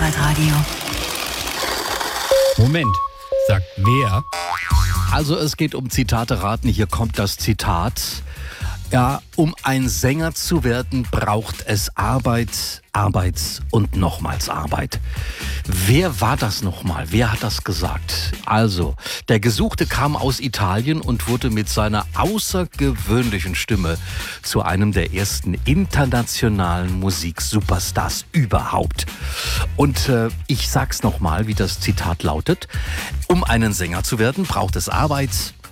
Stadtradio. Moment, sagt wer? Also es geht um Zitate raten. Hier kommt das Zitat. Ja, um ein Sänger zu werden, braucht es Arbeit, Arbeit und nochmals Arbeit. Wer war das nochmal? Wer hat das gesagt? Also, der Gesuchte kam aus Italien und wurde mit seiner außergewöhnlichen Stimme zu einem der ersten internationalen Musiksuperstars überhaupt. Und ich sag's nochmal, wie das Zitat lautet. Um einen Sänger zu werden, braucht es Arbeit,